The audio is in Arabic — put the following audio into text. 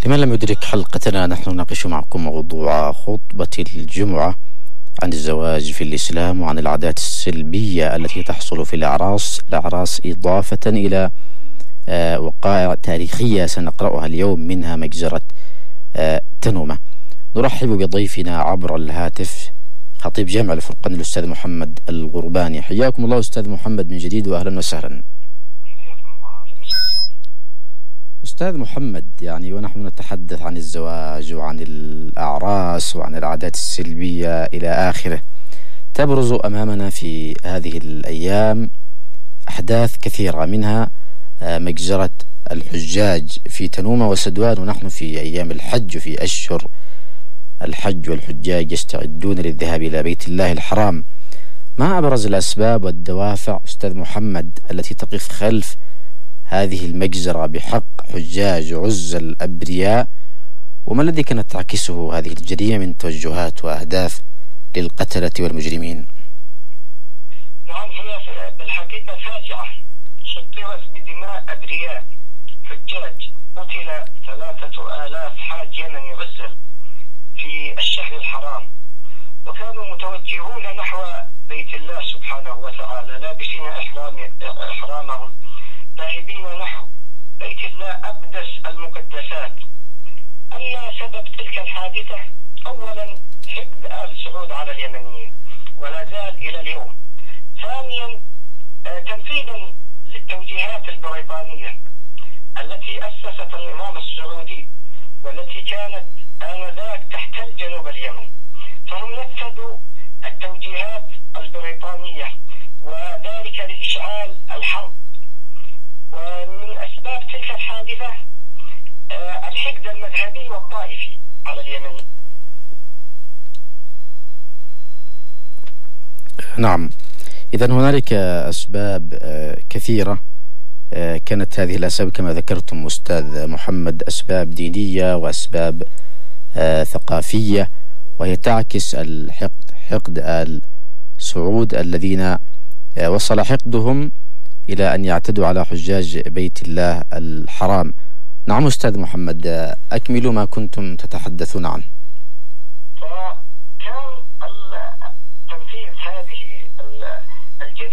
لمن لم يدرك حلقتنا، نحن نناقش معكم موضوع خطبة الجمعة عن الزواج في الإسلام وعن العادات السلبية التي تحصل في الأعراس إضافة إلى وقائع تاريخية سنقرأها اليوم، منها مجزرة تنومة. نرحب بضيفنا عبر الهاتف خطيب جامع الفرقان الأستاذ محمد الغرباني. حياكم الله أستاذ محمد من جديد وأهلا وسهلا. أستاذ محمد، يعني ونحن نتحدث عن الزواج وعن الأعراس وعن العادات السلبية إلى آخره، تبرز أمامنا في هذه الأيام أحداث كثيرة، منها مجزرة الحجاج في تنومة وسدوان، ونحن في أيام الحج وفي أشهر الحج والحجاج يستعدون للذهاب إلى بيت الله الحرام. ما أبرز الأسباب والدوافع أستاذ محمد التي تقف خلف هذه المجزرة بحق حجاج عزل الأبرياء، وما الذي كانت تعكسه هذه الجريمة من توجهات وأهداف للقتلة والمجرمين؟ نعم، هي بالحقيقة فاجعة سطرت بدماء أبرياء حجاج. قتل 3000 حاج يمني عزل في الشهر الحرام، وكانوا متوجهون نحو بيت الله سبحانه وتعالى لابسين إحرامهم ذاهبين نحو بيت الله أقدس المقدسات. أما سبب تلك الحادثة، أولا حقد آل سعود على اليمنيين ولا زال إلى اليوم. ثانيا تنفيذا للتوجيهات البريطانية التي أسست النظام السعودي والتي كانت آنذاك تحتل جنوب اليمن، فهم نفذوا التوجيهات البريطانية وذلك لإشعال الحرب. ومن أسباب تلك الحادثة الحقد المذهبي والطائفي على اليمن. نعم، إذن هنالك أسباب كثيرة كانت هذه الأسباب كما ذكرتم أستاذ محمد، أسباب دينية وأسباب ثقافية، وهي تعكس حقد آل سعود الذين وصل حقدهم إلى أن يعتدوا على حجاج بيت الله الحرام. نعم أستاذ محمد، أكملوا ما كنتم تتحدثون عنه.